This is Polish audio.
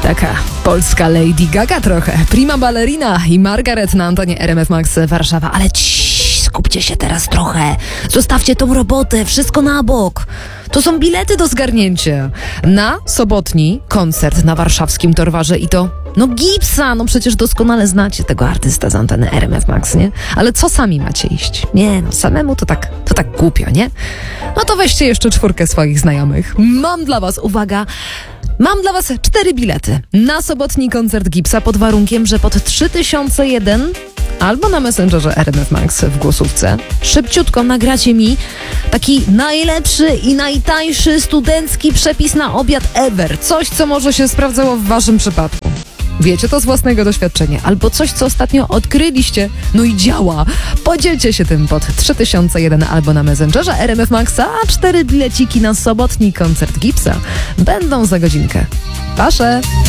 Taka polska Lady Gaga trochę. Prima Ballerina i Margaret na antenie RMF Max Warszawa. Ale skupcie się teraz trochę. Zostawcie tą robotę, wszystko na bok. To są bilety do zgarnięcia. Na sobotni koncert na warszawskim Torwarze i to Gipsa, przecież doskonale znacie tego artysta z anteny RMF Max, nie? Ale co sami macie iść? Nie, samemu to tak głupio, nie? No to weźcie jeszcze 4 swoich znajomych. Mam dla was 4 bilety na sobotni koncert Gipsa pod warunkiem, że pod 3001 albo na Messengerze RMF Max w głosówce szybciutko nagracie mi taki najlepszy i najtańszy studencki przepis na obiad ever. Coś, co może się sprawdzało w waszym przypadku. Wiecie to z własnego doświadczenia. Albo coś, co ostatnio odkryliście, i działa. Podzielcie się tym pod 3001 albo na Messengerze RMF Maxa, a 4 bileciki na sobotni koncert Gipsa będą za godzinkę. Pasze!